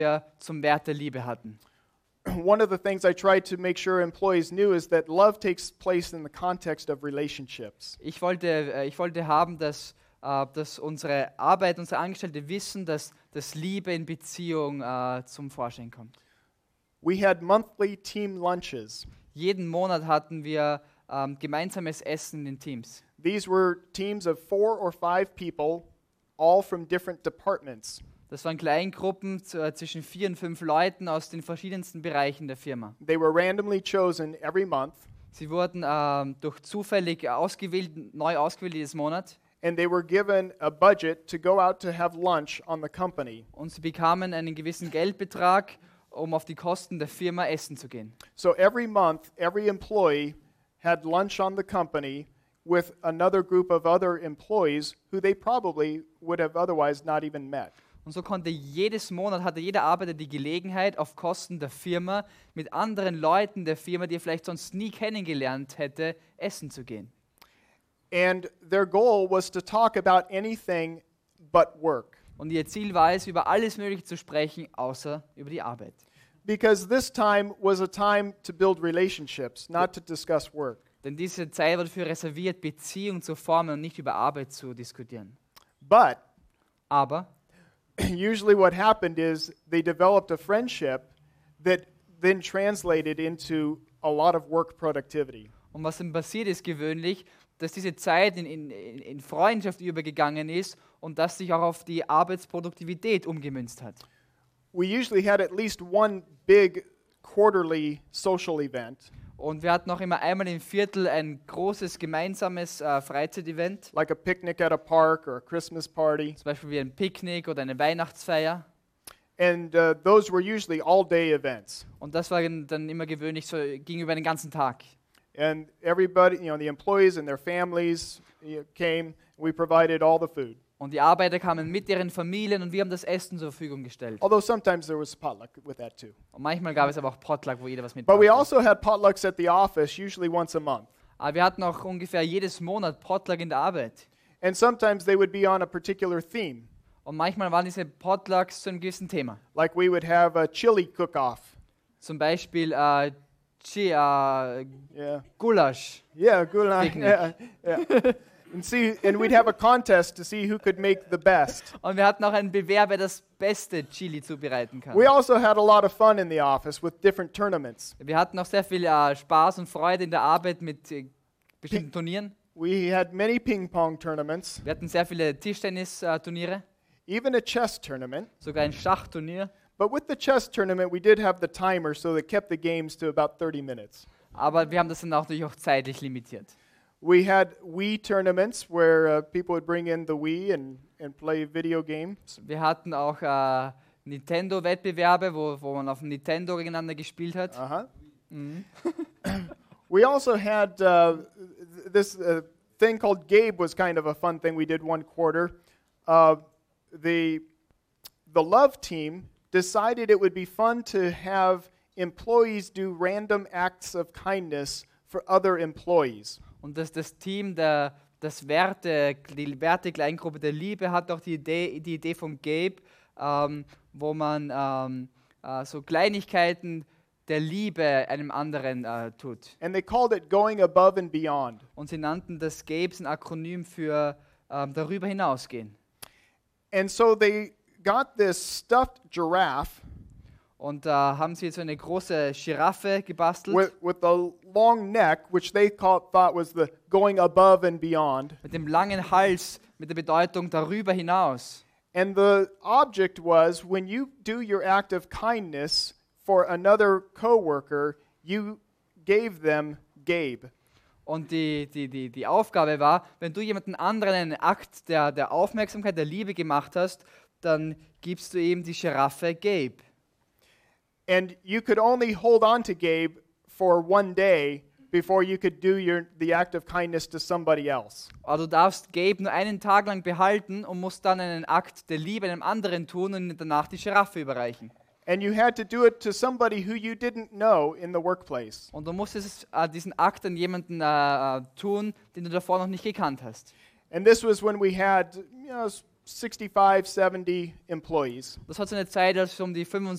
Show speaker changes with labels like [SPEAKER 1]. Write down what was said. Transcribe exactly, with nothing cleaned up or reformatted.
[SPEAKER 1] wir zum Wert der Liebe hatten.
[SPEAKER 2] One of the things I tried to make sure employees knew is that love takes place in the context of relationships.
[SPEAKER 1] Ich wollte, äh, ich wollte haben, dass, äh, dass unsere Arbeit, unsere Angestellte wissen, dass, dass Liebe in Beziehung äh, zum Vorschein kommt.
[SPEAKER 2] We had monthly team lunches.
[SPEAKER 1] Jeden Monat hatten wir ähm, gemeinsames Essen in den Teams.
[SPEAKER 2] These were teams of four or five people, all from different departments.
[SPEAKER 1] Das waren Kleingruppen zu, äh, zwischen vier und fünf Leuten aus den verschiedensten Bereichen der Firma.
[SPEAKER 2] They were randomly chosen every month,
[SPEAKER 1] Sie wurden ähm, durch zufällig ausgewählt, neu ausgewählt jedes Monat.
[SPEAKER 2] and they were given a budget to go out to have lunch on the company.
[SPEAKER 1] Und sie bekamen einen gewissen Geldbetrag, um auf die Kosten der Firma essen zu gehen.
[SPEAKER 2] So every month, every employee had lunch on the company with another group of other employees who they probably would have otherwise not even met.
[SPEAKER 1] Und so konnte jedes Monat, hatte jeder Arbeiter die Gelegenheit, auf Kosten der Firma mit anderen Leuten der Firma, die er vielleicht sonst nie kennengelernt hätte, essen zu gehen.
[SPEAKER 2] And their goal was to talk about anything but work.
[SPEAKER 1] Und ihr Ziel war es, über alles Mögliche zu sprechen, außer über die Arbeit.
[SPEAKER 2] Because this time was a time to build relationships, not to discuss work.
[SPEAKER 1] Denn diese Zeit war dafür reserviert, Beziehungen zu formen und nicht über Arbeit zu diskutieren.
[SPEAKER 2] But
[SPEAKER 1] Aber
[SPEAKER 2] usually what happened is they developed a friendship that then translated into a lot of work productivity.
[SPEAKER 1] und was dann passiert ist gewöhnlich, dass diese Zeit in, in, in Freundschaft übergegangen ist und das sich auch auf die Arbeitsproduktivität umgemünzt hat.
[SPEAKER 2] We usually had at least one big quarterly social event,
[SPEAKER 1] Und wir hatten auch immer einmal im Viertel ein großes gemeinsames äh, Freizeitevent,
[SPEAKER 2] like a picnic at a park or a Christmas party.
[SPEAKER 1] zum Beispiel wie ein Picknick oder eine Weihnachtsfeier.
[SPEAKER 2] And uh, those were usually all-day events.
[SPEAKER 1] Und das war dann immer gewöhnlich so gegenüber den ganzen Tag.
[SPEAKER 2] And everybody, you know, the employees and their families you know, came. We provided all the food.
[SPEAKER 1] Und die Arbeiter kamen mit ihren Familien und wir haben das Essen zur Verfügung gestellt.
[SPEAKER 2] Although sometimes there was potluck with that too.
[SPEAKER 1] Und manchmal gab es aber auch Potluck, wo jeder was
[SPEAKER 2] But we
[SPEAKER 1] mitbrachte.
[SPEAKER 2] also had potlucks at the office, usually once a month.
[SPEAKER 1] Aber wir hatten auch ungefähr jedes Monat Potluck in der Arbeit.
[SPEAKER 2] And sometimes they would be on a particular theme.
[SPEAKER 1] Und manchmal waren diese Potlucks zu einem gewissen Thema.
[SPEAKER 2] Like we would have a chili cook-off.
[SPEAKER 1] Zum Beispiel äh, Chi, äh,
[SPEAKER 2] Yeah.
[SPEAKER 1] Gulasch.
[SPEAKER 2] Yeah, good line.
[SPEAKER 1] Picnic.
[SPEAKER 2] Yeah, yeah. And see, and we'd have a contest to see who could make the best.
[SPEAKER 1] Und wir hatten auch einen Bewerb, wer das beste Chili zubereiten kann.
[SPEAKER 2] We also had a lot of fun in the office with different tournaments.
[SPEAKER 1] Wir hatten auch sehr viel äh, Spaß und Freude in der Arbeit mit äh, bestimmten Turnieren.
[SPEAKER 2] We had many ping pong tournaments,
[SPEAKER 1] Wir hatten sehr viele Tischtennis-Turniere,
[SPEAKER 2] even a chess tournament.
[SPEAKER 1] sogar ein Schachturnier.
[SPEAKER 2] But with the chess tournament, we did have the timer, so that kept the games to about thirty minutes.
[SPEAKER 1] Aber wir haben das dann auch natürlich auch zeitlich limitiert.
[SPEAKER 2] We had Wii tournaments where uh, people would bring in the Wii and, and play video games.
[SPEAKER 1] Wir hatten auch äh, Nintendo-Wettbewerbe, wo, wo man auf dem Nintendo gegeneinander gespielt hat.
[SPEAKER 2] Uh-huh.
[SPEAKER 1] Mhm.
[SPEAKER 2] We also had uh, th- this uh, thing called Gabe was kind of a fun thing we did one quarter. Uh, the, the love team decided it would be fun to have employees do random acts of kindness for other employees.
[SPEAKER 1] Und das, das Team, der, das Werte, die Werte-Kleingruppe der Liebe hat auch die Idee, die Idee von Gabe, ähm, wo man ähm, äh, so Kleinigkeiten der Liebe einem anderen äh, tut.
[SPEAKER 2] And they called it going above and beyond.
[SPEAKER 1] Und sie nannten das Gabe ein Akronym für ähm, darüber hinausgehen.
[SPEAKER 2] And so they got this stuffed giraffe
[SPEAKER 1] Und da haben sie so eine große Giraffe gebastelt
[SPEAKER 2] with, with a long neck, which they called, thought was the going above and beyond.
[SPEAKER 1] mit dem langen Hals, mit der Bedeutung darüber hinaus.
[SPEAKER 2] And the object was when you do your act of kindness for another coworker, you gave them Gabe.
[SPEAKER 1] Und die, die, die, die Aufgabe war, wenn du jemanden anderen einen Akt der, der Aufmerksamkeit, der Liebe gemacht hast, dann gibst du ihm die Giraffe Gabe.
[SPEAKER 2] And you could only hold on to Gabe for one day before you could do your, the act of kindness to somebody else.
[SPEAKER 1] Aber du darfst Gabe nur einen Tag lang behalten und musst dann einen Akt der Liebe einem anderen tun und danach die Giraffe überreichen.
[SPEAKER 2] And you had to do it to somebody who you didn't know in the workplace.
[SPEAKER 1] Und du musstest äh, diesen Akt an jemanden äh, äh, tun, den du davor noch nicht gekannt hast.
[SPEAKER 2] And this was when we had you know, s- sixty-five, seventy employees.
[SPEAKER 1] Das hat so eine Zeit, als es um die